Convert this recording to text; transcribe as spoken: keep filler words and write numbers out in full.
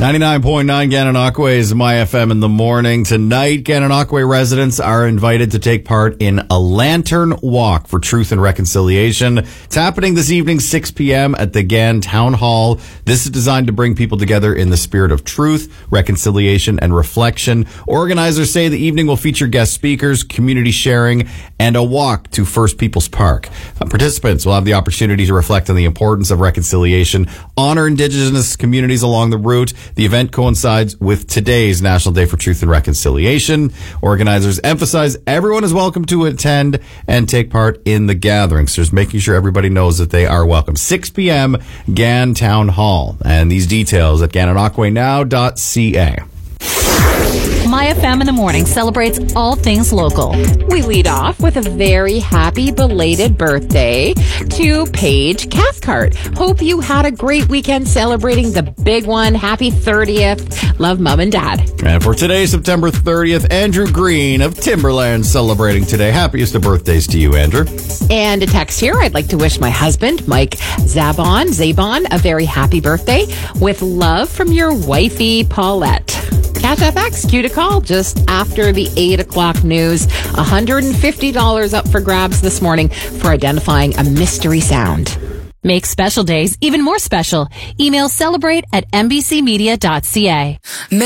ninety-nine point nine Gananoque is My F M in the morning. Tonight, Gananoque residents are invited to take part in a lantern walk for truth and reconciliation. It's happening this evening, six p.m. at the Gan Town Hall. This is designed to bring people together in the spirit of truth, reconciliation, and reflection. Organizers say the evening will feature guest speakers, community sharing, and a walk to First Peoples Park. Uh, participants will have the opportunity to reflect on the importance of reconciliation, honor Indigenous communities along the route. The event coincides with today's National Day for Truth and Reconciliation. Organizers emphasize everyone is welcome to attend and take part in the gathering. So just making sure everybody knows that they are welcome. six p.m. Gan Town Hall. And these details at gananoque now dot c a. My F M in the morning celebrates all things local. We lead off with a very happy belated birthday to Paige Cathcart. Hope you had a great weekend celebrating the big one. Happy thirtieth. Love, Mom and Dad. And for today, September thirtieth, Andrew Green of Timberland celebrating today. Happiest of birthdays to you, Andrew. And a text here. I'd like to wish my husband, Mike Zabon, Zabon, a very happy birthday with love from your wifey, Paulette. Catch F X, cue to call just after the eight o'clock news. one hundred fifty dollars up for grabs this morning for identifying a mystery sound. Make special days even more special. Email celebrate at n b c media dot c a.